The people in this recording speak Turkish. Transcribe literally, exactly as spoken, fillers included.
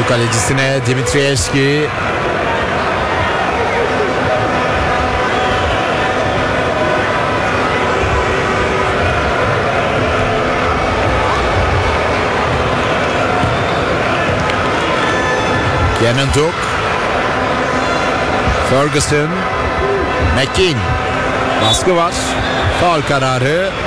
Topu kalecisine Dimitrievski. Yanınduk. Ferguson. McKean. Baskı var. Faul kararı.